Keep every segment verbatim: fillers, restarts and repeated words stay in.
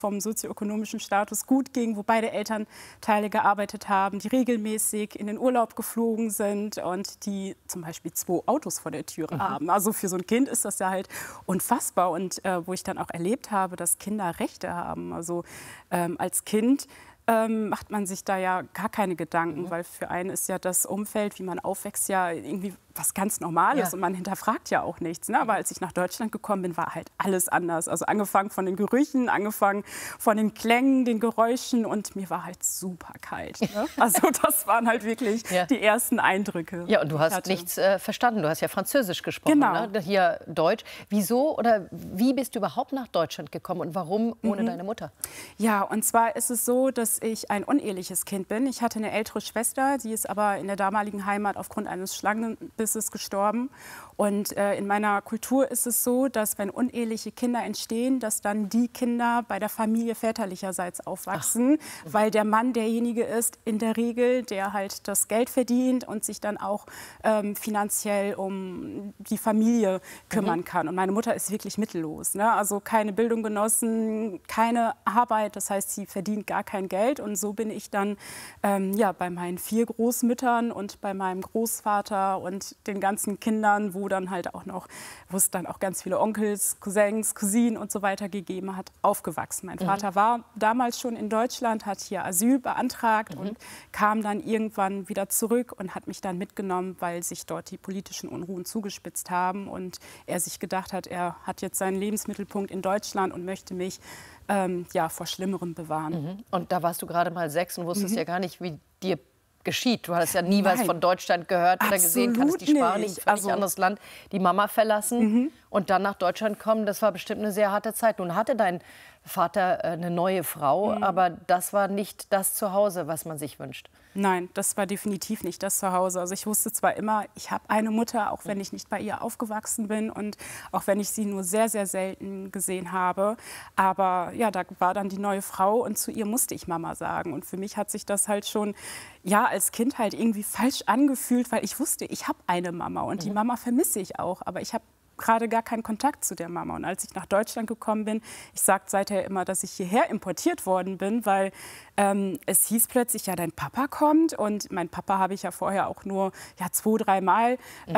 vom sozioökonomischen Status gut ging, wo beide Elternteile gearbeitet haben, die regelmäßig in den Urlaub geflogen sind und die zum Beispiel zwei Autos vor der Tür mhm. haben. Also für so ein Kind ist das ja halt unfassbar. Und äh, wo ich dann auch erlebt habe, dass Kinder Rechte haben. Also ähm, als Kind ähm, macht man sich da ja gar keine Gedanken, mhm. weil für einen ist ja das Umfeld, wie man aufwächst, ja irgendwie was ganz Normales ja. und man hinterfragt ja auch nichts. Ne? Aber als ich nach Deutschland gekommen bin, war halt alles anders. Also angefangen von den Gerüchen, angefangen von den Klängen, den Geräuschen und mir war halt super kalt. Ne? Also das waren halt wirklich ja. die ersten Eindrücke. Ja, und du hast nichts äh, verstanden. Du hast ja Französisch gesprochen, genau. ne? Hier Deutsch. Wieso oder wie bist du überhaupt nach Deutschland gekommen und warum ohne mhm. deine Mutter? Ja, und zwar ist es so, dass ich ein uneheliches Kind bin. Ich hatte eine ältere Schwester, die ist aber in der damaligen Heimat aufgrund eines Schlangenbisses ist gestorben. Und äh, in meiner Kultur ist es so, dass wenn uneheliche Kinder entstehen, dass dann die Kinder bei der Familie väterlicherseits aufwachsen, Ach. weil der Mann derjenige ist in der Regel, der halt das Geld verdient und sich dann auch ähm, finanziell um die Familie kümmern mhm. kann. Und meine Mutter ist wirklich mittellos, ne? Also keine Bildung genossen, keine Arbeit, das heißt, sie verdient gar kein Geld. Und so bin ich dann ähm, ja, bei meinen vier Großmüttern und bei meinem Großvater und den ganzen Kindern, wo dann halt auch noch, wo es dann auch ganz viele Onkels, Cousins, Cousinen und so weiter gegeben hat, aufgewachsen. Mein mhm. Vater war damals schon in Deutschland, hat hier Asyl beantragt mhm. und kam dann irgendwann wieder zurück und hat mich dann mitgenommen, weil sich dort die politischen Unruhen zugespitzt haben und er sich gedacht hat, er hat jetzt seinen Lebensmittelpunkt in Deutschland und möchte mich ähm, ja, vor Schlimmerem bewahren. Mhm. Und da warst du gerade mal sechs und wusstest mhm. ja gar nicht, wie dir geschieht. Du hattest ja nie Nein. was von Deutschland gehört oder gesehen, kannst die Sprache nicht, völlig also, anderes Land, die Mama verlassen mhm. und dann nach Deutschland kommen. Das war bestimmt eine sehr harte Zeit. Nun hatte dein Vater eine neue Frau, mhm. aber das war nicht das Zuhause, was man sich wünscht. Nein, das war definitiv nicht das Zuhause. Also ich wusste zwar immer, ich habe eine Mutter, auch wenn ich nicht bei ihr aufgewachsen bin und auch wenn ich sie nur sehr, sehr selten gesehen habe. Aber ja, da war dann die neue Frau und zu ihr musste ich Mama sagen. Und für mich hat sich das halt schon ja, als Kind halt irgendwie falsch angefühlt, weil ich wusste, ich habe eine Mama und die Mama vermisse ich auch. Aber ich habe gerade gar keinen Kontakt zu der Mama. Und als ich nach Deutschland gekommen bin, ich sage seither immer, dass ich hierher importiert worden bin, weil ähm, es hieß plötzlich, ja, dein Papa kommt. Und mein Papa habe ich ja vorher auch nur ja, zwei, dreimal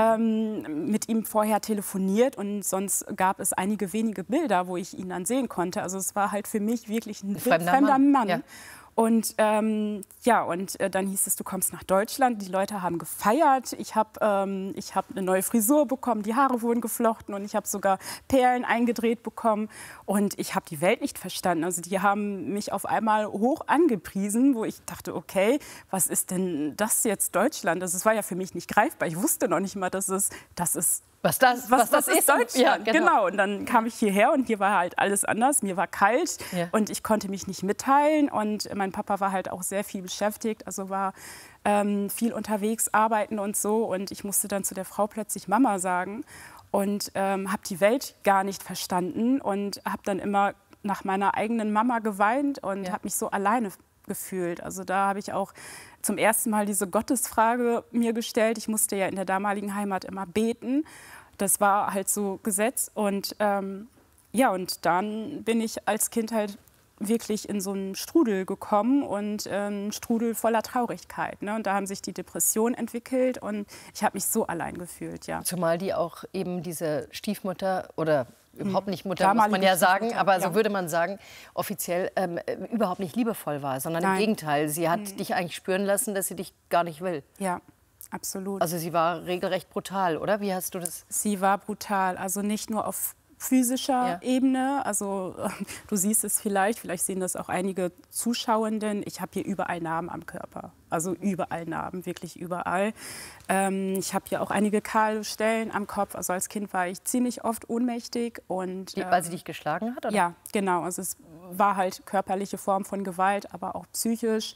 ähm, mit ihm vorher telefoniert. Und sonst gab es einige wenige Bilder, wo ich ihn dann sehen konnte. Also es war halt für mich wirklich ein, ein fremder, fremder Mann. Mann. Ja. Und ähm, ja, und äh, dann hieß es, du kommst nach Deutschland. Die Leute haben gefeiert. Ich habe ähm, ich hab eine neue Frisur bekommen, die Haare wurden geflochten und ich habe sogar Perlen eingedreht bekommen. Und ich habe die Welt nicht verstanden. Also die haben mich auf einmal hoch angepriesen, wo ich dachte, okay, was ist denn das jetzt Deutschland? Das, das war ja für mich nicht greifbar. Ich wusste noch nicht mal, dass es, dass es Was das, was, was das, das ist, Deutschland. Ja, genau. genau. Und dann kam ich hierher und hier war halt alles anders. Mir war kalt ja. und ich konnte mich nicht mitteilen. Und mein Papa war halt auch sehr viel beschäftigt, also war ähm, viel unterwegs, arbeiten und so. Und ich musste dann zu der Frau plötzlich Mama sagen und ähm, habe die Welt gar nicht verstanden und habe dann immer nach meiner eigenen Mama geweint und ja. habe mich so alleine gefühlt. Also da habe ich auch zum ersten Mal diese Gottesfrage mir gestellt. Ich musste ja in der damaligen Heimat immer beten. Das war halt so Gesetz. Und ähm, ja, und dann bin ich als Kind halt wirklich in so einen Strudel gekommen und äh, einen Strudel voller Traurigkeit. Ne? Und da haben sich die Depressionen entwickelt und ich habe mich so allein gefühlt, ja. Zumal die auch eben diese Stiefmutter oder überhaupt nicht Mutter, muss man ja sagen, aber so ja. würde man sagen, offiziell ähm, überhaupt nicht liebevoll war, sondern Nein. im Gegenteil. Sie hat mhm. dich eigentlich spüren lassen, dass sie dich gar nicht will. Ja, absolut. Also sie war regelrecht brutal, oder? Wie hast du das? Sie war brutal, also nicht nur auf physischer ja. Ebene, also du siehst es vielleicht, vielleicht sehen das auch einige Zuschauenden, ich habe hier überall Narben am Körper, also überall Narben, wirklich überall. Ähm, ich habe hier auch einige kahle Stellen am Kopf, also als Kind war ich ziemlich oft ohnmächtig. Und, ähm, Weil sie dich geschlagen hat? Oder? Ja, genau, also es war halt körperliche Form von Gewalt, aber auch psychisch.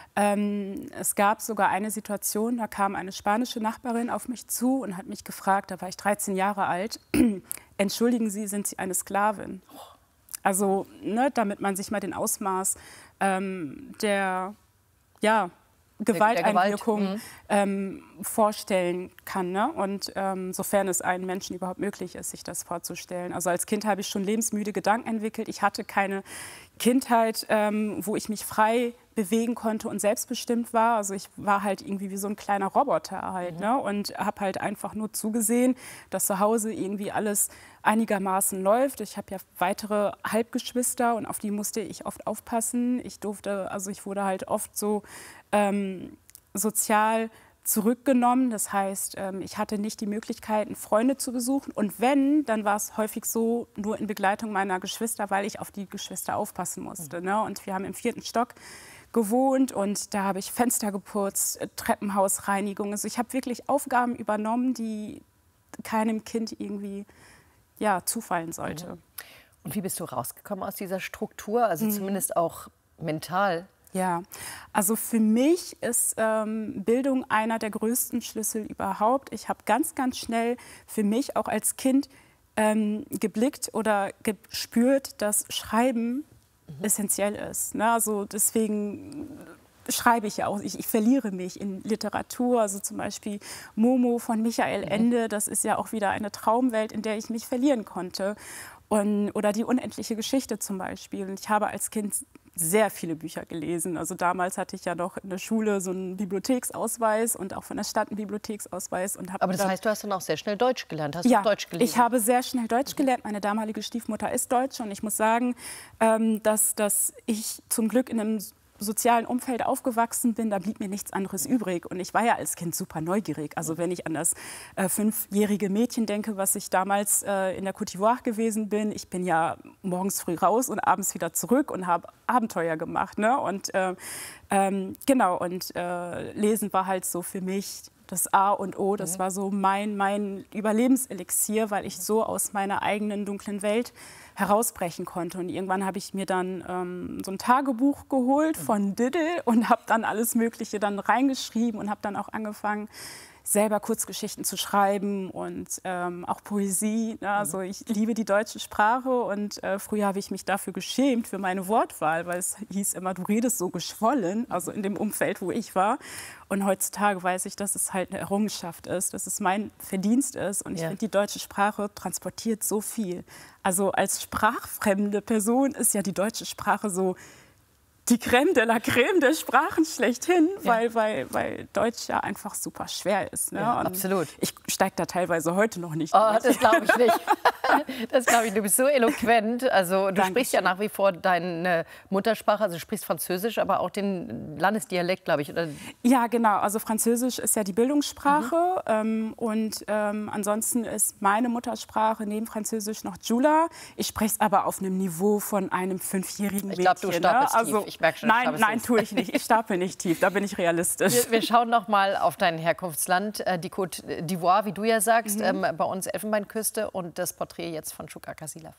Ähm, es gab sogar eine Situation, da kam eine spanische Nachbarin auf mich zu und hat mich gefragt, da war ich dreizehn Jahre alt, entschuldigen Sie, sind Sie eine Sklavin? Also, ne, damit man sich mal den Ausmaß ähm, der, ja, Gewalteinwirkung Gewalt. ähm, vorstellen kann. Ne? Und ähm, sofern es einem Menschen überhaupt möglich ist, sich das vorzustellen. Also als Kind habe ich schon lebensmüde Gedanken entwickelt. Ich hatte keine Kindheit, ähm, wo ich mich frei bewegen konnte und selbstbestimmt war. Also ich war halt irgendwie wie so ein kleiner Roboter halt, mhm. ne? Und habe halt einfach nur zugesehen, dass zu Hause irgendwie alles einigermaßen läuft. Ich habe ja weitere Halbgeschwister und auf die musste ich oft aufpassen. Ich durfte, also ich wurde halt oft so ähm, sozial zurückgenommen. Das heißt, ähm, ich hatte nicht die Möglichkeiten, Freunde zu besuchen. Und wenn, dann war es häufig so, nur in Begleitung meiner Geschwister, weil ich auf die Geschwister aufpassen musste. Ne? Und wir haben im vierten Stock gewohnt und da habe ich Fenster geputzt, Treppenhausreinigung. Also ich habe wirklich Aufgaben übernommen, die keinem Kind irgendwie ja, zufallen sollte. Und wie bist du rausgekommen aus dieser Struktur, also mhm. zumindest auch mental? Ja, also für mich ist ähm, Bildung einer der größten Schlüssel überhaupt. Ich habe ganz, ganz schnell für mich auch als Kind ähm, geblickt oder gespürt, dass Schreiben mhm. essentiell ist. Ne? Also deswegen schreibe ich ja auch. Ich, ich verliere mich in Literatur. Also zum Beispiel Momo von Michael mhm. Ende. Das ist ja auch wieder eine Traumwelt, in der ich mich verlieren konnte. Und, oder die unendliche Geschichte zum Beispiel. Und ich habe als Kind sehr viele Bücher gelesen. Also damals hatte ich ja noch in der Schule so einen Bibliotheksausweis und auch von der Stadt einen Bibliotheksausweis. Und Aber das dann, heißt, du hast dann auch sehr schnell Deutsch gelernt? Hast ja, du Deutsch gelesen? Ich habe sehr schnell Deutsch gelernt. Meine damalige Stiefmutter ist Deutsche. Und ich muss sagen, ähm, dass, dass ich zum Glück in einem sozialen Umfeld aufgewachsen bin, da blieb mir nichts anderes übrig. Und ich war ja als Kind super neugierig. Also wenn ich an das äh, fünfjährige Mädchen denke, was ich damals äh, in der Côte d'Ivoire gewesen bin, ich bin ja morgens früh raus und abends wieder zurück und habe Abenteuer gemacht. Ne? Und äh, ähm, genau, und äh, Lesen war halt so für mich das A und O. Das war so mein, mein Überlebenselixier, weil ich so aus meiner eigenen dunklen Welt herausbrechen konnte. Und irgendwann habe ich mir dann ähm, so ein Tagebuch geholt von Diddle und habe dann alles Mögliche dann reingeschrieben und habe dann auch angefangen, selber Kurzgeschichten zu schreiben und ähm, auch Poesie. Ne? Also ich liebe die deutsche Sprache und äh, früher habe ich mich dafür geschämt, für meine Wortwahl, weil es hieß immer, du redest so geschwollen, also in dem Umfeld, wo ich war. Und heutzutage weiß ich, dass es halt eine Errungenschaft ist, dass es mein Verdienst ist. Und ich ja. finde, die deutsche Sprache transportiert so viel. Also als sprachfremde Person ist ja die deutsche Sprache so die Crème de la Crème der Sprachen schlechthin, ja. weil, weil, weil Deutsch ja einfach super schwer ist. Ne? Ja, absolut. Ich steige da teilweise heute noch nicht Oh, das glaube ich nicht. Das glaube ich, du bist so eloquent. Also du Dankeschön. sprichst ja nach wie vor deine Muttersprache, also du sprichst Französisch, aber auch den Landesdialekt, glaube ich. Oder? Ja, genau. Also Französisch ist ja die Bildungssprache mhm. ähm, und ähm, ansonsten ist meine Muttersprache neben Französisch noch Jula. Ich spreche es aber auf einem Niveau von einem fünfjährigen Mädchen. Ich glaube, du stapelst ne? also, tief. Ich merke schon, nein, nein, tue ich nicht. Ich stapel nicht tief. Da bin ich realistisch. Wir, wir schauen noch mal auf dein Herkunftsland, äh, die Côte d'Ivoire, wie du ja sagst, mhm. ähm, bei uns Elfenbeinküste und das Porträt jetzt von Shukraka Silav.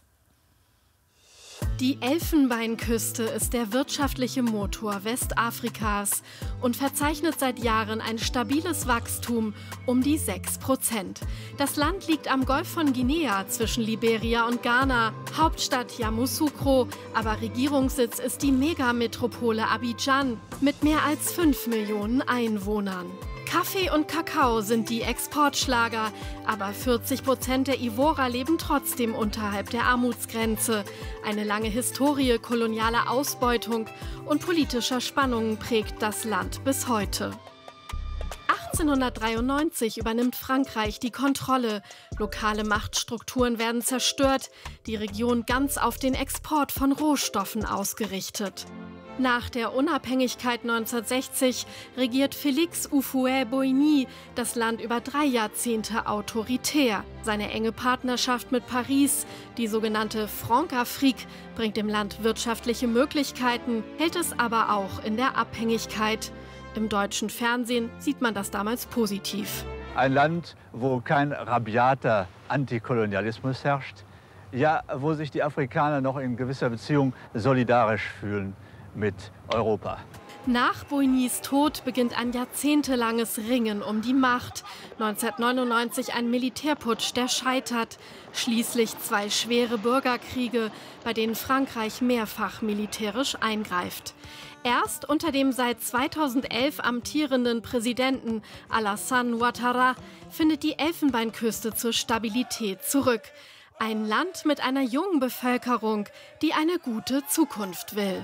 Die Elfenbeinküste ist der wirtschaftliche Motor Westafrikas und verzeichnet seit Jahren ein stabiles Wachstum um die sechs Prozent. Das Land liegt am Golf von Guinea zwischen Liberia und Ghana, Hauptstadt Yamoussoukro, aber Regierungssitz ist die Megametropole Abidjan mit mehr als fünf Millionen Einwohnern. Kaffee und Kakao sind die Exportschlager, aber vierzig Prozent der Ivorer leben trotzdem unterhalb der Armutsgrenze. Eine lange Historie kolonialer Ausbeutung und politischer Spannungen prägt das Land bis heute. achtzehnhundertdreiundneunzig übernimmt Frankreich die Kontrolle. Lokale Machtstrukturen werden zerstört, die Region ganz auf den Export von Rohstoffen ausgerichtet. Nach der Unabhängigkeit neunzehnhundertsechzig regiert Félix Houphouët-Boigny das Land über drei Jahrzehnte autoritär. Seine enge Partnerschaft mit Paris, die sogenannte Franc-Afrique, bringt dem Land wirtschaftliche Möglichkeiten, hält es aber auch in der Abhängigkeit. Im deutschen Fernsehen sieht man das damals positiv. Ein Land, wo kein rabiater Antikolonialismus herrscht, ja, wo sich die Afrikaner noch in gewisser Beziehung solidarisch fühlen mit Europa. Nach Boigny's Tod beginnt ein jahrzehntelanges Ringen um die Macht. neunzehnhundertneunundneunzig ein Militärputsch, der scheitert. Schließlich zwei schwere Bürgerkriege, bei denen Frankreich mehrfach militärisch eingreift. Erst unter dem seit zweitausendelf amtierenden Präsidenten Alassane Ouattara findet die Elfenbeinküste zur Stabilität zurück. Ein Land mit einer jungen Bevölkerung, die eine gute Zukunft will.